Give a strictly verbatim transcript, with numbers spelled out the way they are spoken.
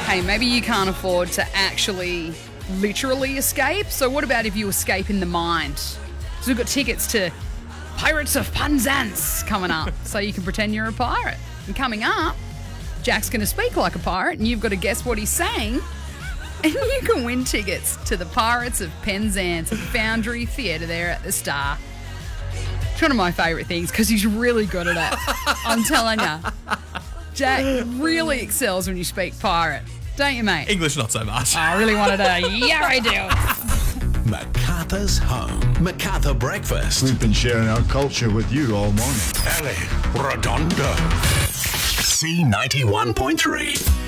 hey, maybe you can't afford to actually literally escape. So what about if you escape in the mind? So we've got tickets to Pirates of Penzance coming up, so you can pretend you're a pirate. And coming up, Jack's going to speak like a pirate, and you've got to guess what he's saying. And you can win tickets to the Pirates of Penzance at the Foundry Theatre there at the Star. It's one of my favourite things because he's really good at it. I'm telling you. Jack really excels when you speak pirate. Don't you, mate? English, not so much. I really wanted to. Yeah, I do. MacArthur's home. MacArthur Breakfast. We've been sharing our culture with you all morning. Ellie Redondo. C ninety-one point three.